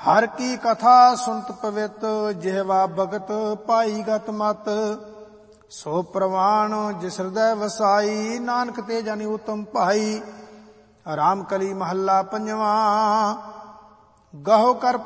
ਹਰ ਕੀ ਕਥਾ ਸੁਨਤ ਪਵਿੱਤ, ਜਿਹਵਾ ਭਗਤ ਪਾਈ ਗਤ ਮਤ। ਸੋ ਪ੍ਰਵਾਣ ਜਿਸ ਹਿਰਦੈ ਵਸਾਈ, ਨਾਨਕ ਤੇ ਜਾਨੀ ਉਤਮ ਭਾਈ। ਰਾਮ ਕਲੀ ਮਹੱਲਾ ਪੰਜਵਾ। ਗਹੁ ਕਰ